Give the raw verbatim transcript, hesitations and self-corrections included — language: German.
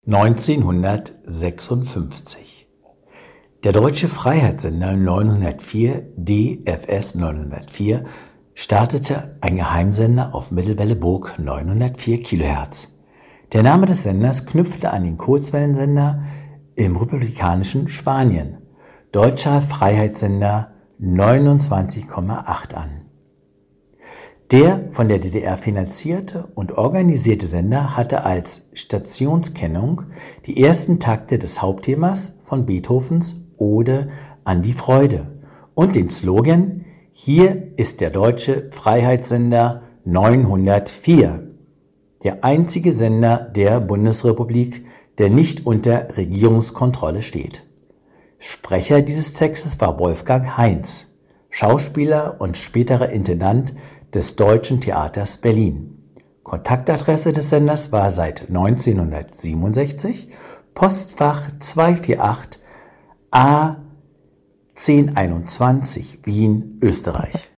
neunzehnhundertsechsundfünfzig. Der deutsche Freiheitssender neunhundertvier D F S neunhundertvier startete ein Geheimsender auf Mittelwelle Burg neunhundertvier Kilohertz. Der Name des Senders knüpfte an den Kurzwellensender im republikanischen Spanien, Deutscher Freiheitssender neunundzwanzig Komma acht an. Der von der D D R finanzierte und organisierte Sender hatte als Stationskennung die ersten Takte des Hauptthemas von Beethovens Ode an die Freude und den Slogan „Hier ist der deutsche Freiheitssender neunhundertvier“, der einzige Sender der Bundesrepublik, der nicht unter Regierungskontrolle steht. Sprecher dieses Textes war Wolfgang Heinz, Schauspieler und späterer Intendant des Deutschen Theaters Berlin. Kontaktadresse des Senders war seit neunzehnhundertsiebenundsechzig Postfach zweihundertachtzig A zehn einundzwanzig Wien, Österreich.